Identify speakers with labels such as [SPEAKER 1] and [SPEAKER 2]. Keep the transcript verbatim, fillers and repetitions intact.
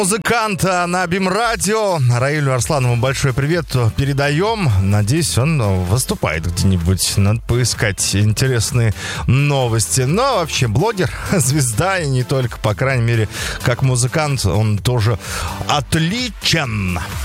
[SPEAKER 1] Музыканта на Бим-радио. Раилю Арсланову большой привет передаем. Надеюсь, он выступает где-нибудь. Надо поискать интересные новости. Но вообще блогер, звезда, и не только, по крайней мере, как музыкант, он тоже отличен.